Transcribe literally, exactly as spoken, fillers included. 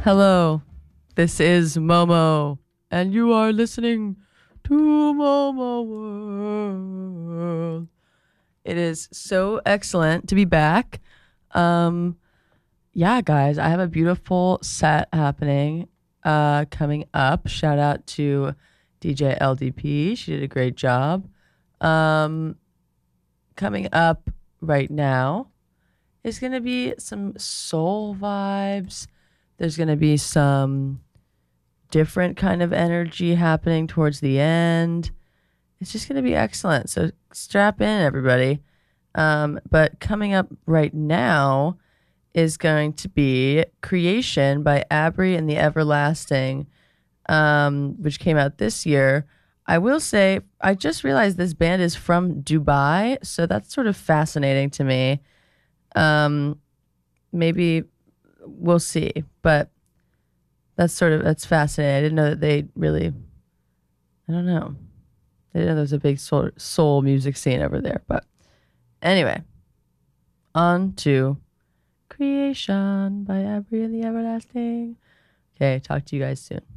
Hello, this is Momo, and you are listening to Momo World. It is so excellent to be back. Um, yeah, guys, I have a beautiful set happening uh, coming up. Shout out to D J L D P. She did a great job. Um, coming up right now is going to be some soul vibes. There's going to be some different kind of energy happening towards the end. It's just going to be excellent. So strap in, everybody. Um, but coming up right now is going to be Creation by Abri and the Everlasting, um, which came out this year. I will say, I just realized this band is from Dubai, so that's sort of fascinating to me. Um, maybe we'll see, but that's sort of, that's fascinating. I didn't know that they really, I don't know. I didn't know there was a big soul, soul music scene over there, but anyway, on to Creation by Abri and the Everlasting. Okay, talk to you guys soon.